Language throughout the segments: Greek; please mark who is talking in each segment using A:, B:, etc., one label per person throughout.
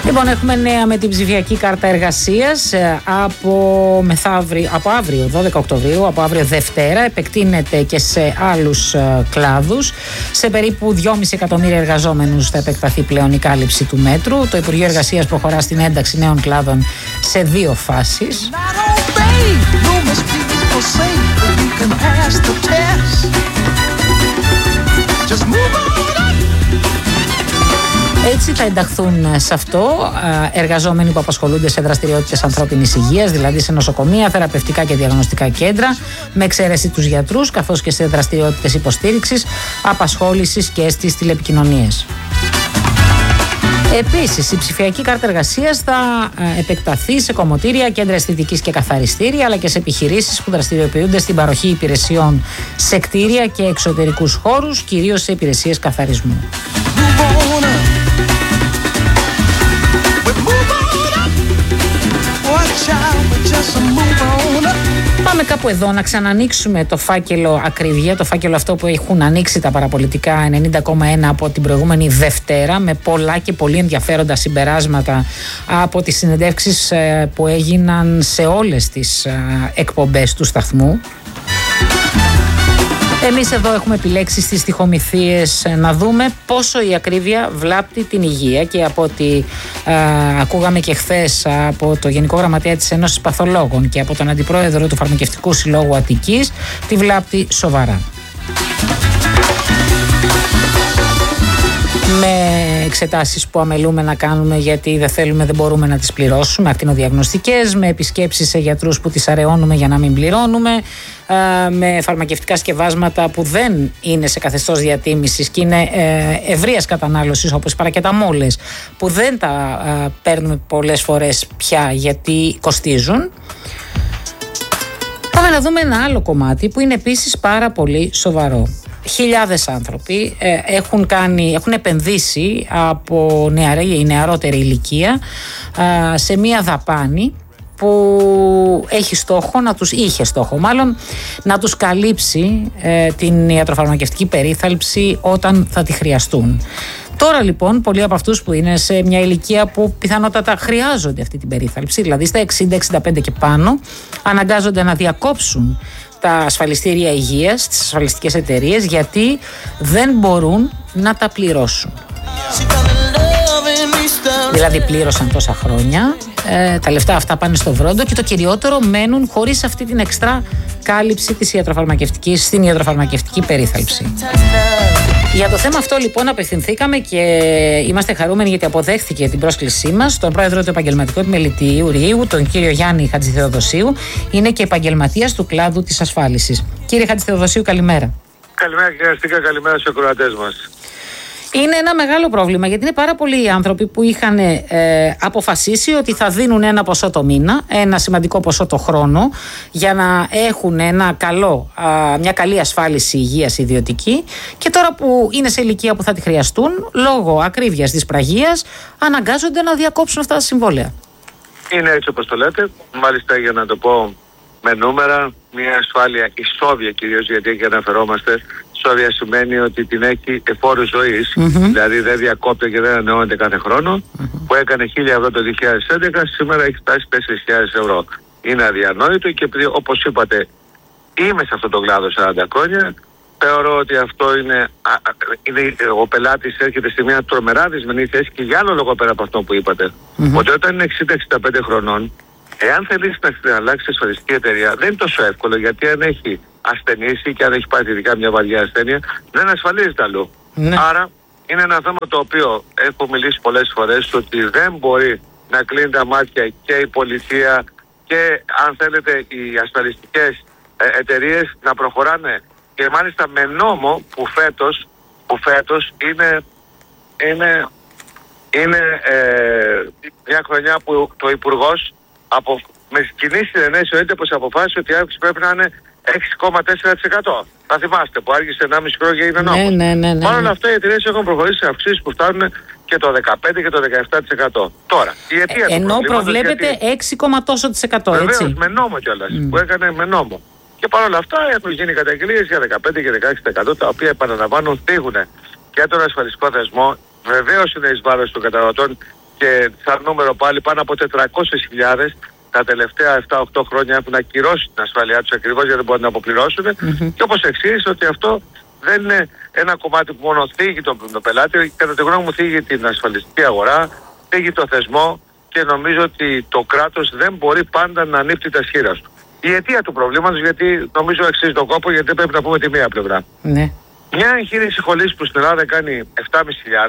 A: Λοιπόν, έχουμε νέα με την ψηφιακή κάρτα εργασίας από αύριο 12 Οκτωβρίου, από αύριο Δευτέρα, επεκτείνεται και σε άλλους κλάδους. Σε περίπου 2,5 εκατομμύρια εργαζόμενους θα επεκταθεί πλέον η κάλυψη του μέτρου. Το Υπουργείο Εργασίας προχωρά στην ένταξη νέων κλάδων σε 2 φάσεις. Έτσι θα ενταχθούν σε αυτό εργαζόμενοι που απασχολούνται σε δραστηριότητες ανθρώπινης υγείας, δηλαδή σε νοσοκομεία, θεραπευτικά και διαγνωστικά κέντρα, με εξαίρεση τους γιατρούς, καθώς και σε δραστηριότητες υποστήριξης, απασχόλησης και στις τηλεπικοινωνίες. Επίσης, η ψηφιακή κάρτα εργασίας θα επεκταθεί σε κομμωτήρια, κέντρα αισθητικής και καθαριστήρια, αλλά και σε επιχειρήσεις που δραστηριοποιούνται στην παροχή υπηρεσιών σε κτίρια και εξωτερικούς χώρους, κυρίως σε υπηρεσίες καθαρισμού. Πάμε κάπου εδώ να ξανανοίξουμε το φάκελο ακρίβεια, το φάκελο αυτό που έχουν ανοίξει τα παραπολιτικά 90,1 από την προηγούμενη Δευτέρα, με πολλά και πολύ ενδιαφέροντα συμπεράσματα από τις συνεντεύξεις που έγιναν σε όλες τις εκπομπές του σταθμού. Εμείς εδώ έχουμε επιλέξει στις τοιχομυθίες να δούμε πόσο η ακρίβεια βλάπτει την υγεία, και από ό,τι ακούγαμε και χθες από το Γενικό Γραμματέα της Ένωσης Παθολόγων και από τον Αντιπρόεδρο του Φαρμακευτικού Συλλόγου Αττικής, τη βλάπτει σοβαρά. Με εξετάσεις που αμελούμε να κάνουμε γιατί δεν μπορούμε να τις πληρώσουμε, ακτινοδιαγνωστικές, με επισκέψεις σε γιατρούς που τις αραιώνουμε για να μην πληρώνουμε, με φαρμακευτικά σκευάσματα που δεν είναι σε καθεστώς διατίμησης και είναι ευρείας κατανάλωσης, όπως οι παρακεταμόλες, που δεν τα παίρνουμε πολλές φορές πια γιατί κοστίζουν. Πάμε να δούμε ένα άλλο κομμάτι που είναι επίσης πάρα πολύ σοβαρό. Χιλιάδες άνθρωποι έχουν επενδύσει από νεαρότερη ηλικία σε μία δαπάνη που είχε στόχο να τους καλύψει την ιατροφαρμακευτική περίθαλψη όταν θα τη χρειαστούν. Τώρα λοιπόν πολλοί από αυτούς που είναι σε μια ηλικία που πιθανότατα χρειάζονται αυτή την περίθαλψη, δηλαδή στα 60-65 και πάνω, αναγκάζονται να διακόψουν τα ασφαλιστήρια υγείας, τις ασφαλιστικές εταιρείες, γιατί δεν μπορούν να τα πληρώσουν. Δηλαδή πλήρωσαν τόσα χρόνια, τα λεφτά αυτά πάνε στο βρόντο και το κυριότερο, μένουν χωρίς αυτή την εξτρά κάλυψη της ιατροφαρμακευτικής, στην ιατροφαρμακευτική περίθαλψη. Για το θέμα αυτό λοιπόν απευθυνθήκαμε και είμαστε χαρούμενοι γιατί αποδέχθηκε την πρόσκλησή μας τον πρόεδρο του Επαγγελματικού Επιμελητηρίου, τον κύριο Γιάννη Χατζηθεοδοσίου. Είναι και επαγγελματίας του κλάδου της ασφάλισης. Κύριε Χατζηθεοδοσίου, καλημέρα. Καλημέρα κύριε Αστίκα, καλημέρα στους ακροατές μας. Είναι ένα μεγάλο πρόβλημα γιατί είναι πάρα πολλοί άνθρωποι που είχαν αποφασίσει ότι θα δίνουν ένα ποσό το μήνα, ένα σημαντικό ποσό το χρόνο, για να έχουν μια καλή ασφάλιση υγείας ιδιωτική, και τώρα που είναι σε ηλικία που θα τη χρειαστούν, λόγω ακρίβειας της πραγίας, αναγκάζονται να διακόψουν αυτά τα συμβόλαια. Είναι έτσι όπως το λέτε, μάλιστα για να το πω με νούμερα, μια ασφάλεια ισόβια κυρίως, γιατί εκεί αναφερόμαστε. Ισόβια σημαίνει ότι την έχει εφόρου ζωής, δηλαδή δεν διακόπτει και δεν ανανεώνεται κάθε χρόνο, που έκανε 1.000 ευρώ το 2011, σήμερα έχει φτάσει 4.000 ευρώ. Είναι αδιανόητο και επειδή, όπως είπατε, είμαι σε αυτόν τον κλάδο 40 χρόνια, θεωρώ ότι αυτό είναι ο πελάτης έρχεται σε μια τρομερά δυσμενή θέση και για άλλο λόγο πέρα από αυτό που είπατε. Ότι όταν είναι 60-65 χρονών, εάν θελήσει να αλλάξει ασφαλιστική εταιρεία, δεν είναι τόσο εύκολο, γιατί αν έχει ασθενήσει και αν έχει πάρει ειδικά μια βαριά ασθένεια, δεν ασφαλίζεται αλλού. Άρα είναι ένα θέμα το οποίο έχω μιλήσει πολλές φορές, ότι δεν μπορεί να κλείνει τα μάτια και η πολιτεία και, αν θέλετε, οι ασφαλιστικές εταιρείες να προχωράνε, και μάλιστα με νόμο που φέτος είναι μια χρονιά που το Υπουργός με κοινή συνενέση ο έντυπος αποφάσισε ότι η αύξηση πρέπει να είναι 6,4%. Θα θυμάστε που άργησε 1,5 χρόνο και έγινε νόμος. Ναι. Παρ' όλα αυτά οι εταιρείες έχουν προχωρήσει σε αυξήσεις που φτάνουν και το 15% και το 17%. Τώρα, η αιτία του ενώ προβλέπεται 6,τόσο%, έτσι.
B: Βεβαίως, με νόμο κιόλας, που έκανε με νόμο. Και παρ' όλα αυτά έχουν γίνει καταγγελίες για 15% και 16%, τα οποία, επαναλαμβάνω, θίγουν και τον ασφαλιστικό θεσμό. Βεβαίως είναι εις βάρος των καταναλωτών και σαν νούμερο πάλι πάνω από 400.000 τα τελευταία 7-8 χρόνια έχουν ακυρώσει την ασφαλειά τους ακριβώς γιατί δεν μπορούν να αποπληρώσουν. Και όπως εξήγησε ότι αυτό δεν είναι ένα κομμάτι που μόνο θίγει τον πελάτη, κατά τη γνώμη μου θίγει την ασφαλιστική αγορά, θίγει το θεσμό και νομίζω ότι το κράτος δεν μπορεί πάντα να ανοίξει τα σχήρα του. Η αιτία του προβλήματος, γιατί νομίζω αξίζει τον κόπο, γιατί πρέπει να πούμε τη μία πλευρά.
A: Ναι.
B: Μια εγχείρηση χολής που στην Ελλάδα κάνει 7.500,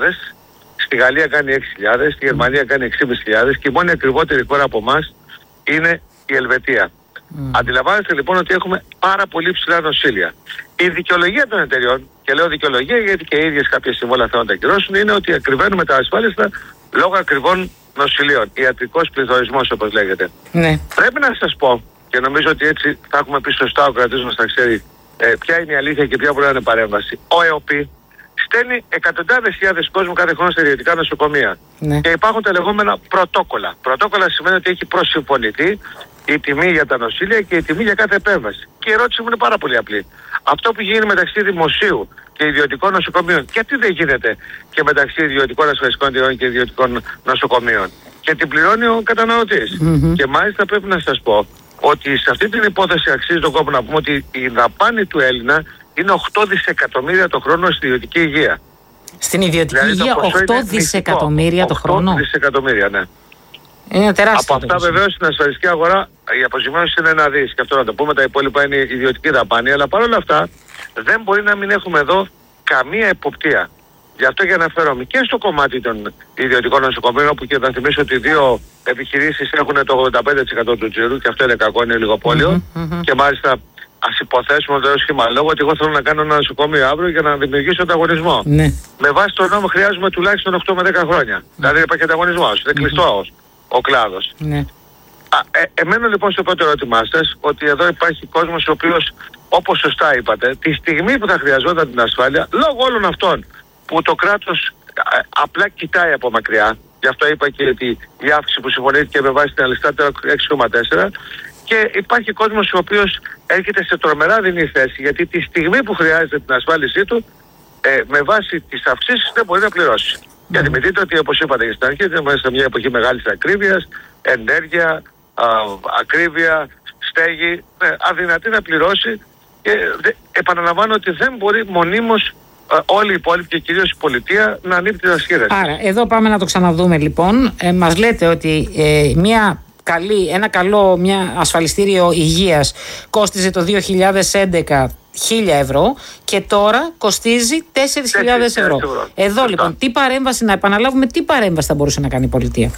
B: στη Γαλλία κάνει 6.000, στη Γερμανία κάνει 6.500 και η μόνη ακριβότερη χώρα από εμάς είναι η Ελβετία. Αντιλαμβάνεστε λοιπόν ότι έχουμε πάρα πολύ ψηλά νοσήλια. Η δικαιολογία των εταιριών, και λέω δικαιολογία γιατί και οι ίδιες κάποιες συμβόλαια θέλουν να τα ακυρώσουν, είναι ότι ακριβένουμε τα ασφάλιστα λόγω ακριβών νοσηλείων. Ιατρικός πληθωρισμός όπως λέγεται. Ναι. Πρέπει να σας πω, και νομίζω ότι έτσι θα έχουμε πει σωστά, ο κρατής μας θα ξέρει ποια είναι η αλήθεια και ποια μπορεί να είναι παρέμβαση. Ο ΕΟΠΗ στέλνει εκατοντάδες χιλιάδες κόσμου κάθε χρόνο στα ιδιωτικά νοσοκομεία. Ναι. Και υπάρχουν τα λεγόμενα πρωτόκολλα. Πρωτόκολλα σημαίνει ότι έχει προσυμφωνηθεί η τιμή για τα νοσήλια και η τιμή για κάθε επέμβαση. Και η ερώτηση μου είναι πάρα πολύ απλή. Αυτό που γίνει μεταξύ δημοσίου και ιδιωτικών νοσοκομείων, γιατί δεν γίνεται και μεταξύ ιδιωτικών ασφαλιστικών εταιρεών και ιδιωτικών νοσοκομείων? Και την πληρώνει ο καταναλωτής. Και μάλιστα πρέπει να σας πω ότι σε αυτή την υπόθεση αξίζει τον κόπο να πούμε ότι η δαπάνη του Έλληνα είναι 8 δισεκατομμύρια το χρόνο στην ιδιωτική υγεία.
A: Στην ιδιωτική υγεία 8 δισεκατομμύρια το χρόνο.
B: 8 δισεκατομμύρια, ναι.
A: Είναι τεράστιο.
B: Από αυτά βεβαίως στην ασφαλιστική αγορά η αποζημίωση είναι 1 δις. Και αυτό να το πούμε, τα υπόλοιπα είναι ιδιωτική δαπάνη. Αλλά παρόλα αυτά δεν μπορεί να μην έχουμε εδώ καμία εποπτεία. Γι' αυτό και αναφέρομαι και στο κομμάτι των ιδιωτικών νοσοκομείων, όπου και θα θυμίσω ότι 2 επιχειρήσεις έχουν το 85% του τζίρου, και αυτό είναι κακό, είναι λιγοπόλιο. Και μάλιστα ας υποθέσουμε το σχήμα λόγω ότι εγώ θέλω να κάνω ένα νοσοκομείο αύριο για να δημιουργήσω ανταγωνισμό. Ναι. Με βάση τον νόμο χρειάζομαι τουλάχιστον 8 με 10 χρόνια. Δηλαδή υπάρχει ανταγωνισμός, είναι κλειστός ο κλάδος. Ναι. Εμένω λοιπόν στο πρώτο ερώτημά σας ότι εδώ υπάρχει κόσμος ο οποίος, όπως σωστά είπατε, τη στιγμή που θα χρειαζόταν την ασφάλεια, λόγω όλων αυτών που το κράτος απλά κοιτάει από μακριά, γι' αυτό είπα και ότι η αύξηση που συμφωνήθηκε με βάση την αλιστάτερα 6,4, και υπάρχει κόσμος ο οποίος έρχεται σε τρομερά δεινή θέση, γιατί τη στιγμή που χρειάζεται την ασφάλισή του, με βάση τις αυξήσεις δεν μπορεί να πληρώσει. Γιατί με δείτε ότι, όπως είπατε και στην αρχή, είμαστε σε μια εποχή μεγάλης ακρίβειας, ενέργεια, ακρίβεια, στέγη, αδυνατή να πληρώσει, και επαναλαμβάνω ότι δεν μπορεί μονίμως όλοι οι υπόλοιποι και κυρίως η πολιτεία να ανοίξει τα σχήρα.
A: Άρα, εδώ πάμε να το ξαναδούμε λοιπόν. Μας λέτε ότι μια ασφαλιστήριο υγείας κόστιζε το 2011 1.000 ευρώ και τώρα κοστίζει 4.000 ευρώ. Εδώ λοιπόν, τι παρέμβαση, να επαναλάβουμε, τι παρέμβαση θα μπορούσε να κάνει η πολιτεία?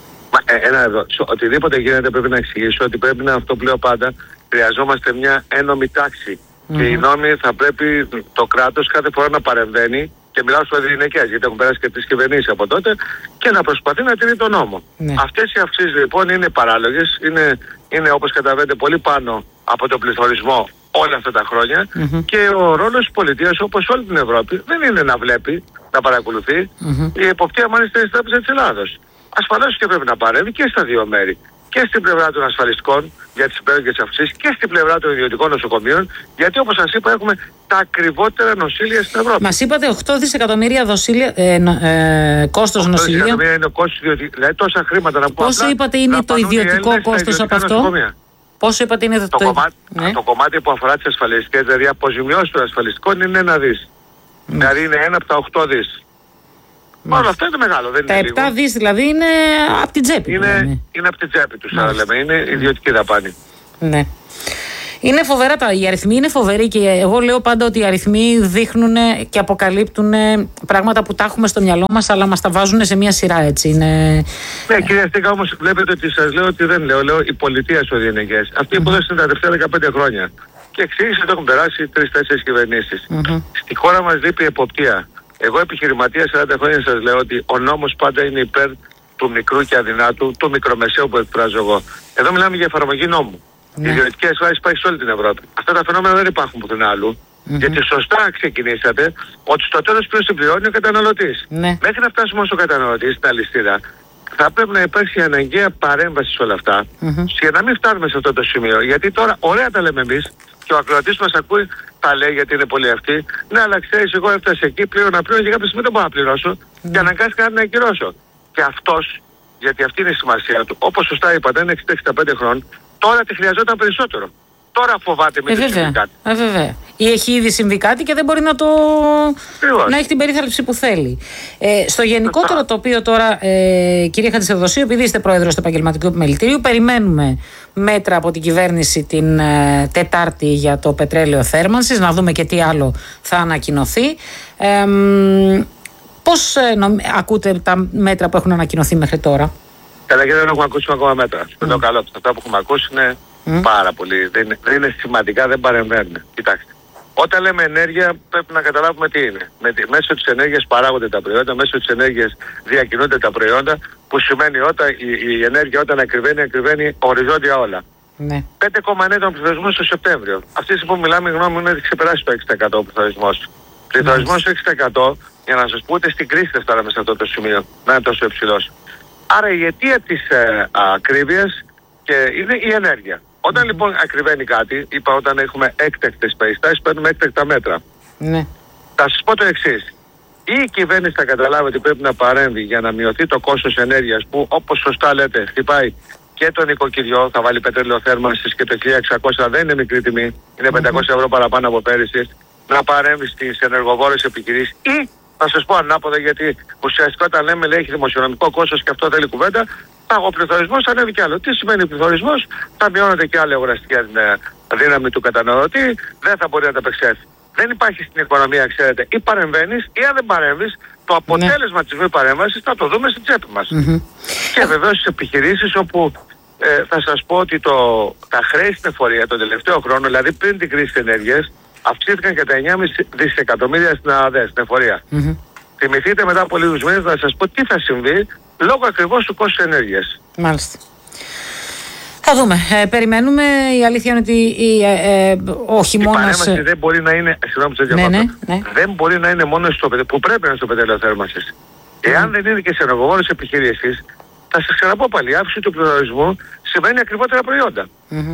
B: Οτιδήποτε γίνεται πρέπει να εξηγήσω ότι πρέπει να, αυτό που λέω πάντα, χρειαζόμαστε μια ένομη τάξη. Και οι νόμοι θα πρέπει το κράτος κάθε φορά να παρεμβαίνει, και μιλάω στους ελληνικές γιατί έχουν περάσει και 3 κυβερνήσεις από τότε, και να προσπαθεί να τηρεί τον νόμο. Αυτές οι αυξήσεις λοιπόν είναι παράλογες, είναι όπως καταλαβαίνετε πολύ πάνω από τον πληθωρισμό όλα αυτά τα χρόνια, και ο ρόλος της πολιτείας, όπως όλη την Ευρώπη, δεν είναι να βλέπει, να παρακολουθεί. Η εποπτεία μάλιστα είναι στην Τράπεζα της Ελλάδος. Ασφαλώς και πρέπει να παρέμβει και στα δύο μέρη. Και στην πλευρά των ασφαλιστικών για τις υπέρογγες αυξήσεις και στην πλευρά των ιδιωτικών νοσοκομείων, γιατί όπως σας είπα έχουμε τα ακριβότερα νοσήλια στην Ευρώπη.
A: Μας είπατε 8 δισεκατομμύρια κόστος νοσηλείων. 8 δισεκατομμύρια
B: είναι ο κόστος ιδιωτικού, δηλαδή τόσα χρήματα να πω.
A: Πόσο είπατε είναι το ιδιωτικό κόστος από αυτό? Πόσο είπατε είναι
B: το κομμάτι που αφορά τις ασφαλιστικές, δηλαδή αποζημιώσεις των ασφαλιστικών, είναι 1 δις. Δηλαδή είναι 1 από τα 8 δις. Όλα αυτά είναι μεγάλο, δεν είναι λίγο.
A: Τα 7 δις δηλαδή είναι από την τσέπη.
B: Είναι από την τσέπη τους, άρα λέμε. Είναι ιδιωτική δαπάνη.
A: Ναι. Είναι φοβερά οι αριθμοί, είναι φοβεροί, και εγώ λέω πάντα ότι οι αριθμοί δείχνουν και αποκαλύπτουν πράγματα που τα έχουμε στο μυαλό μας, αλλά μας τα βάζουν σε μια σειρά, έτσι. Ναι,
B: κυρία Στίκα, όμως βλέπετε ότι σας λέω ότι δεν λέω. Λέω η πολιτεία στο διενεργές. Αυτή η υπόθεση είναι τα τελευταία 15 χρόνια. Και εξήγησε ότι έχουν περάσει 3-4 κυβερνήσεις. Στη χώρα μας λείπει η εποπτεία. Εγώ επιχειρηματίας 40 χρόνια σας λέω ότι ο νόμος πάντα είναι υπέρ του μικρού και αδυνάτου, του μικρομεσαίου που εκφράζω εγώ. Εδώ μιλάμε για εφαρμογή νόμου. Η ιδιωτική ασφάλιση υπάρχει σε όλη την Ευρώπη. Αυτά τα φαινόμενα δεν υπάρχουν πουθενά αλλού. Γιατί σωστά ξεκινήσατε ότι στο τέλος ποιος συμπληρώνει? Ο καταναλωτής. Μέχρι να φτάσουμε ως ο καταναλωτής στην αλυσίδα, θα πρέπει να υπάρξει αναγκαία παρέμβαση σε όλα αυτά, για να μην φτάνουμε σε αυτό το σημείο. Γιατί τώρα ωραία τα λέμε εμείς, και ο ακροατής μας ακούει, τα λέει γιατί είναι πολύ αυτή. Ναι, αλλά ξέρεις, εγώ έφτασα εκεί, πλήρωνα και κάποια στιγμή δεν μπορώ να πληρώσω, και αναγκάστηκα να ακυρώσω. Και αυτός, γιατί αυτή είναι η σημασία του, όπως σωστά είπατε, είναι 60-65 χρόνων, τώρα τη χρειαζόταν περισσότερο. Τώρα φοβάται μην συμβεί κάτι.
A: Βέβαια. Ή έχει ήδη συμβεί κάτι και δεν μπορεί να έχει την περίθαλψη που θέλει. Στο γενικότερο τοπίο τώρα, κυρία Χατζηθεοδοσίου, επειδή είστε πρόεδρος του Επαγγελματικού Επιμελητηρίου, περιμένουμε μέτρα από την κυβέρνηση την Τετάρτη για το πετρέλαιο θέρμανσης, να δούμε και τι άλλο θα ανακοινωθεί. Πώς ακούτε τα μέτρα που έχουν ανακοινωθεί μέχρι τώρα?
B: Καταρχήν δεν έχουμε ακούσει ακόμα μέτρα. Το λέω καλό. Αυτά που έχουμε ακούσει είναι πάρα πολύ. Δεν είναι σημαντικά, δεν παρεμβαίνουν. Κοιτάξτε. Όταν λέμε ενέργεια, πρέπει να καταλάβουμε τι είναι. Μέσω της ενέργειας παράγονται τα προϊόντα, μέσω της ενέργειας διακινούνται τα προϊόντα, που σημαίνει όταν η ενέργεια όταν ακριβένει οριζόντια όλα. Ναι. 5,9 τον πληθωρισμός στο Σεπτέμβριο. Αυτή τη στιγμή που μιλάμε, η γνώμη μου είναι ότι ξεπεράσει το 6% ο πληθωρισμός. Πληθωρισμός 6%, για να σας πω, ούτε στην κρίση δεν φτάναμε σε αυτό το σημείο να είναι τόσο υψηλός. Άρα η αιτία της ακρίβειας είναι η ενέργεια. Όταν λοιπόν ακριβένει κάτι, είπα όταν έχουμε έκτακτες περιστάσεις, παίρνουμε έκτακτα μέτρα. Ναι. Θα σας πω το εξής. Η κυβέρνηση θα καταλάβει ότι πρέπει να παρέμβει για να μειωθεί το κόστος ενέργειας που, όπως σωστά λέτε, χτυπάει και το νοικοκυριό, θα βάλει πετρέλαιο θέρμανσης και το 1600 δεν είναι μικρή τιμή, είναι 500 ευρώ παραπάνω από πέρυσι, να παρέμβει στις ενεργοβόρες επιχειρήσεις ή, θα σας πω ανάποδα, γιατί ουσιαστικά όταν λέμε λέει έχει δημοσιονομικό κόστος και αυτό θέλει κουβέντα, ο πληθωρισμός θα ανέβει κι άλλο. Τι σημαίνει πληθωρισμός? Θα μειώνεται και άλλη αγοραστική δύναμη του καταναλωτή, δεν θα μπορεί να τα απεξέλθει. Δεν υπάρχει στην οικονομία, ξέρετε, ή παρεμβαίνεις ή αν δεν παρέμβεις, το αποτέλεσμα της μη παρέμβασης θα το δούμε στην τσέπη μας. Και βεβαίως στις επιχειρήσεις όπου θα σας πω ότι τα χρέη στην εφορία τον τελευταίο χρόνο, δηλαδή πριν την κρίση της ενέργειας, αυξήθηκαν κατά 9,5 δισεκατομμύρια στην ΑΔΕ, στην εφορία. Θυμηθείτε μετά από λίγους μήνες να σας πω τι θα συμβεί λόγω ακριβώς του κόστους ενέργειας.
A: Μάλιστα. Θα δούμε. Περιμένουμε. Η αλήθεια είναι ότι ο χειμώνας...
B: Η παρέμβαση δεν μπορεί να είναι... Συγγνώμη, δεν μπορεί να είναι μόνο που πρέπει να είναι στο πετρέλαιο θέρμανσης. Εάν δεν είναι και σε ενεργοβόρες επιχειρήσεις, θα σας ξαναπώ πάλι, η αύξηση του πληθωρισμού σημαίνει ακριβότερα προϊόντα.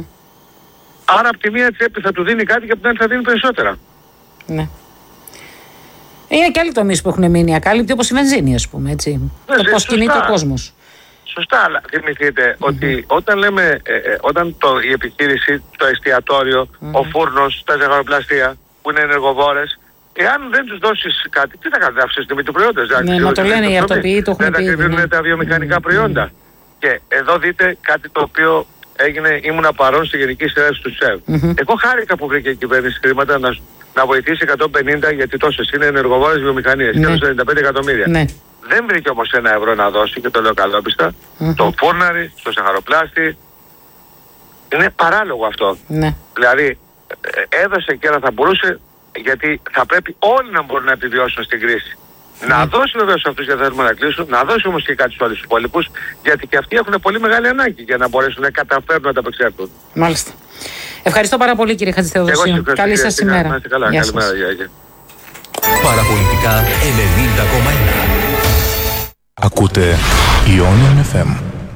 B: Άρα από τη μία τσέπη θα του δίνει κάτι και από την άλλη θα δίνει περισσότερα. Ναι.
A: Είναι και άλλοι τομείς που έχουν μείνει ακάλυπτοι, όπως η βενζίνη, ας πούμε, έτσι. Το πώς κινείται ο κόσμος.
B: Σωστά, αλλά θυμηθείτε ότι όταν λέμε, η επιχείρηση, το εστιατόριο, ο φούρνος, τα ζαχαροπλαστεία, που είναι ενεργοβόρες, εάν δεν τους δώσεις κάτι, τι θα κάνουν, θα αυξήσουν την τιμή του προϊόντος?
A: Ναι, μα το λένε οι αυτοποιοί, το έχουν πει.
B: Δεν θα κρυβούν τα βιομηχανικά προϊόντα. Και εδώ δείτε κάτι το οποίο ήμουνα παρόν στη Γενική Συνέλευση του ΣΕΒ. Εγώ χάρηκα που βρήκε η κυβέρνηση χρήματα να βοηθήσει 150, γιατί τόσες είναι ενεργοβόρες βιομηχανίες, και 95 εκατομμύρια. Ναι. Δεν βρήκε όμως €1 να δώσει, και το λέω καλόπιστα, το φούρναρι, στο σαχαροπλάστη. Είναι παράλογο αυτό. Ναι. Δηλαδή έδωσε και θα μπορούσε, γιατί θα πρέπει όλοι να μπορούν να επιβιώσουν στην κρίση. Να δώσει βεβαίως σε αυτούς για να θέλουμε να κλείσουν, να δώσει όμως και κάτι στους άλλους υπόλοιπους, γιατί και αυτοί έχουν πολύ μεγάλη ανάγκη για να μπορέσουν να καταφέρουν να τα απεξέλθουν.
A: Μάλιστα. Ευχαριστώ πάρα πολύ, κύριε Χατζηθεοδοσίου. Καλή σας ημέρα.
B: Καλημέρα.
C: Παραπολιτικά 90,1.
D: Ακούτε Ionian FM.